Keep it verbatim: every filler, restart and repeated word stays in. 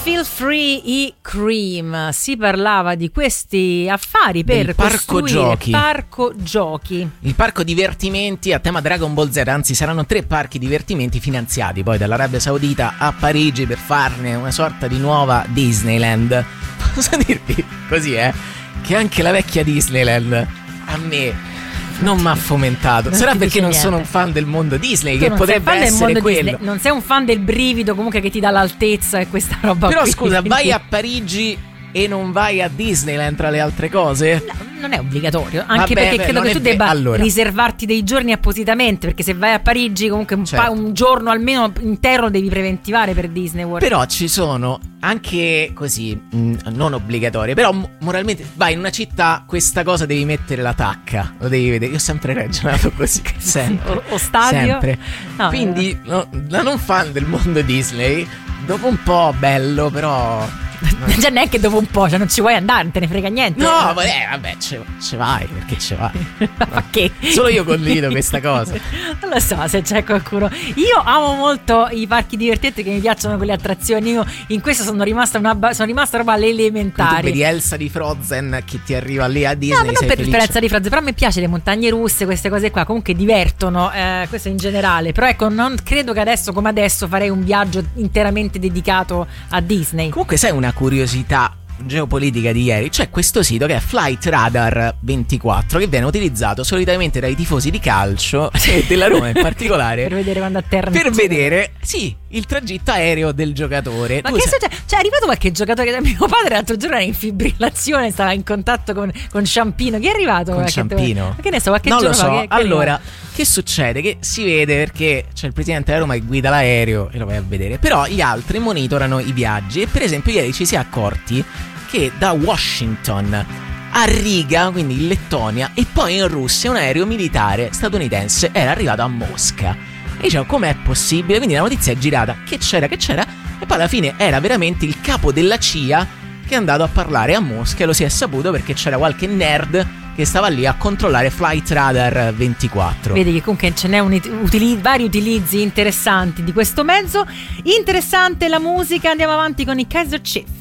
Feel Free i Cream. Si parlava di questi affari per Del parco costruire giochi. parco giochi. Il parco divertimenti a tema Dragon Ball Z, anzi saranno tre parchi divertimenti finanziati poi dall'Arabia Saudita a Parigi per farne una sorta di nuova Disneyland. Posso dirvi così, eh, che anche la vecchia Disneyland a me non mi ha fomentato. Non Sarà ti perché dice non niente. sono un fan del mondo Disney, Tu che non potrebbe sei fan del essere mondo quello. Disney, non sei un fan del brivido comunque che ti dà l'altezza e questa roba Però qui. scusa, vai a Parigi e non vai a Disneyland tra le altre cose? No, non è obbligatorio, anche Vabbè, perché beh, credo non che è tu ve- debba allora. riservarti dei giorni appositamente, perché se vai a Parigi comunque un, Certo. pa- un giorno almeno intero devi preventivare per Disney World. Però ci sono anche così, mh, non obbligatorie, però m- moralmente vai in una città, questa cosa devi mettere la tacca, lo devi vedere. Io ho sempre ragionato così, sempre, o, o stadio sempre. No, Quindi no, da non fan del mondo Disney, dopo un po' bello, però già neanche dopo un po', cioè non ci vuoi andare, non te ne frega niente. no, vabbè, vabbè, ce, ce vai, perché ce vai. Ma che? Solo io condivido questa cosa. Non lo so se c'è qualcuno. Io amo molto i parchi divertenti, che mi piacciono quelle attrazioni. Io in questo sono rimasta una ba- sono rimasta roba alle Tu elementari. vedi Elsa di Frozen che ti arriva lì a Disney. No, ma non sei per felice. differenza di Frozen, però a me piace le montagne russe, queste cose qua, comunque divertono, eh, questo in generale. Però ecco, non credo che adesso come adesso farei un viaggio interamente dedicato a Disney. Comunque sai una curiosità geopolitica di ieri? C'è questo sito che è Flight Radar ventiquattro, che viene utilizzato solitamente dai tifosi di calcio e della Roma in particolare Per vedere quando atterra. per vedere, sì, il tragitto aereo del giocatore. Ma Tu che sai- succede? Cioè è arrivato qualche giocatore da mio padre l'altro giorno era in fibrillazione, stava in contatto con, con Ciampino. Chi è arrivato? Con Qualche- Ciampino? Ma che ne so, qualche Non lo giorno so. fa, che- che è allora, arrivato? che succede? Che si vede perché c'è il presidente della Roma che guida l'aereo e lo vai a vedere. Però gli altri monitorano i viaggi. E per esempio ieri ci si è accorti che da Washington a Riga, quindi in Lettonia, e poi in Russia un aereo militare statunitense era arrivato a Mosca. E dicevo, com'è possibile? Quindi la notizia è girata, che c'era, che c'era, e poi alla fine era veramente il capo della C I A che è andato a parlare a Mosca, e lo si è saputo perché c'era qualche nerd che stava lì a controllare Flight Radar ventiquattro. Vedi che comunque ce n'è un it- utili- vari utilizzi interessanti di questo mezzo. Interessante la musica, andiamo avanti con i Kaiser Chiefs.